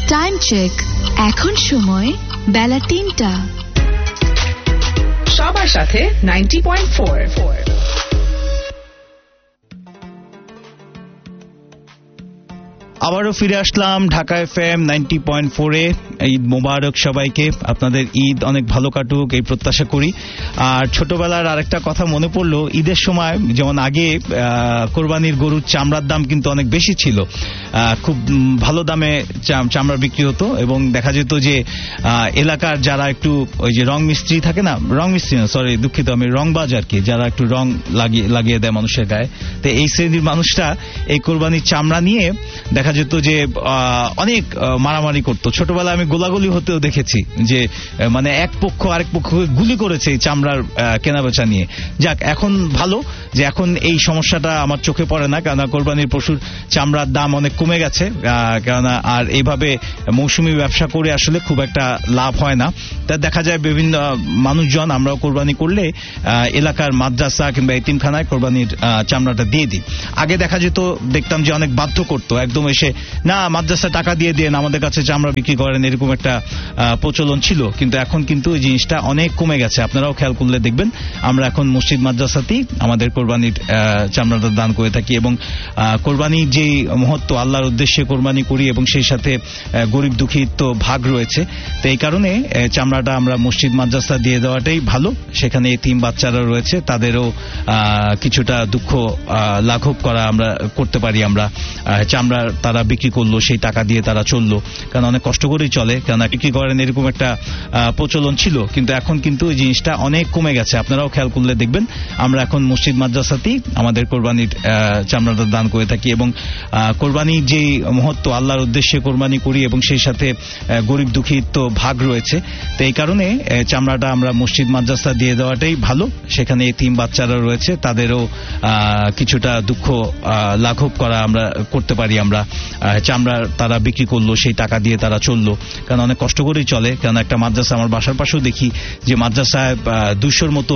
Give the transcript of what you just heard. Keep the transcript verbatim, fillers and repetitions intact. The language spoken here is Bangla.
টাইম চেক, এখন সময় বেলা তিনটা। সবার সাথে নাইনটি পয়েন্ট ফোর। আবারও ফিরে আসলাম ঢাকা এফএম নাইনটি পয়েন্ট ফোরে। ঈদ মোবারক সবাইকে, আপনাদের ঈদ অনেক ভালো কাটুক এই প্রত্যাশা করি। আর ছোটবেলার আরেকটা কথা মনে পড়লো, ঈদের সময় যেমন আগে কোরবানির গরুর চামড়ার দাম কিন্তু অনেক বেশি ছিল, খুব ভালো দামে চামড়া বিক্রি হতো এবং দেখা যেত যে এলাকার যারা একটু ওই যে রং মিস্ত্রি থাকে না, রং মিস্ত্রি না সরি দুঃখিত আমি রংবাজ আর কি, যারা একটু রং লাগিয়ে লাগিয়ে দেয় মানুষের গায়ে, তো এই শ্রেণীর মানুষরা এই কোরবানির চামড়া নিয়ে দেখা যেত যে অনেক মারামারি করতো। ছোটবেলায় আমি গোলাগুলি হতেও দেখেছি, যে মানে এক পক্ষ আরেক পক্ষকে গুলি করেছে এই চামড়ার কেনাবেচা নিয়ে। যাক, এখন ভালো যে এখন এই সমস্যাটা আমার চোখে পড়ে না, কেননা কোরবানির পশুর চামড়ার দাম অনেক কমে গেছে, কেননা আর এইভাবে মৌসুমি ব্যবসা করে আসলে খুব একটা লাভ হয় না। তা দেখা যায় বিভিন্ন মানুষজন আমরাও কোরবানি করলে এলাকার মাদ্রাসা কিংবা এতিমখানায় কোরবানির চামড়াটা দিয়ে দিই। আগে দেখা যেত, দেখতাম যে অনেক বাধ্য করতো, একদম এসে না মাদ্রাসা টাকা দিয়ে দিয়ে আমাদের কাছে চামড়া বিক্রি করেন, এরকম একটা প্রচলন ছিল। কিন্তু এখন কিন্তু এই জিনিসটা অনেক কমে গেছে, আপনারাও খেয়াল করলে দেখবেন আমরা এখন মসজিদ মাদ্রাসাতেই আমাদের কোরবানির চামড়াটা দান করে থাকি। এবং কোরবানির যে মহত্ব, আল্লাহর উদ্দেশ্যে কোরবানি করি এবং সেই সাথে গরিব দুঃখীর তো ভাগ রয়েছে, তো এই কারণে চামড়াটা আমরা মসজিদ মাদ্রাসা দিয়ে দেওয়াটাই ভালো। সেখানে এতিম বাচ্চারা রয়েছে, তাদেরও কিছুটা দুঃখ লাঘব করা আমরা করতে পারি। আমরা চামড়া তারা বিক্রি করলো, সেই টাকা দিয়ে তারা চললো, কারণ অনেক কষ্ট করেই চলে, কারণ বিক্রি করেন এরকম একটা প্রচলন ছিল। কিন্তু এখন কিন্তু এই জিনিসটা অনেক কমে গেছে, আপনারাও খেয়াল করলে দেখবেন আমরা এখন মসজিদ মাদ্রাসাতেই আমাদের কোরবানির চামড়াটা দান করে থাকি। এবং কোরবানির যে মহত্ব, আল্লাহর উদ্দেশ্যে কোরবানি করি এবং সেই সাথে গরিব দুঃখীর তো ভাগ রয়েছে, তো এই কারণে চামড়াটা আমরা মসজিদ মাদ্রাসা দিয়ে দেওয়াটাই ভালো। সেখানে এতিম বাচ্চারা রয়েছে, তাদেরও কিছুটা দুঃখ লাঘব করা আমরা করতে পারি। আমরা চামড়া তারা বিক্রি করলো, সেই টাকা দিয়ে তারা চললো, কারণ অনেক কষ্ট করেই চলে। কারণ একটা মাদ্রাসা আমার বাসার পাশেও দেখি যে মাদ্রাসায় দুইশোর মতো